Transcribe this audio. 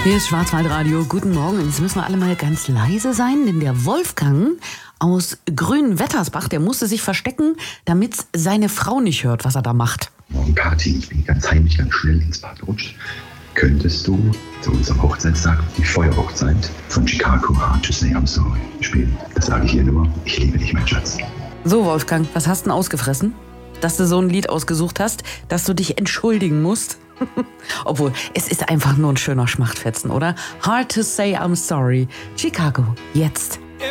Hier ist Schwarzwaldradio. Guten Morgen. Jetzt müssen wir alle mal ganz leise sein, denn der Wolfgang aus Grünwettersbach, der musste sich verstecken, damit seine Frau nicht hört, was er da macht. Morgen, Kathi, ich bin ganz heimlich, ganz schnell ins Bad gerutscht. Könntest du zu unserem Hochzeitstag die Feuerhochzeit von Chicago Hard to Say I'm Sorry spielen? Das sage ich ihr nur. Ich liebe dich, mein Schatz. So, Wolfgang, was hast du denn ausgefressen? Dass du so ein Lied ausgesucht hast, dass du dich entschuldigen musst? Obwohl, es ist einfach nur ein schöner Schmachtfetzen, oder? Hard to Say I'm Sorry. Chicago, jetzt.